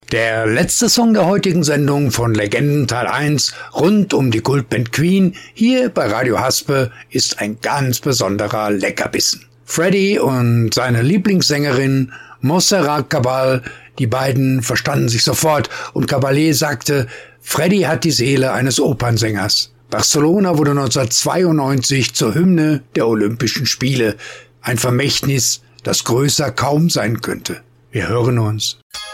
Der letzte Song der heutigen Sendung von Legenden Teil 1 rund um die Kultband Queen hier bei Radio Haspe ist ein ganz besonderer Leckerbissen. Freddie und seine Lieblingssängerin Montserrat Cabal, die beiden verstanden sich sofort und Caballé sagte, Freddie hat die Seele eines Opernsängers. Barcelona wurde 1992 zur Hymne der Olympischen Spiele. Ein Vermächtnis, das größer kaum sein könnte. Wir hören uns.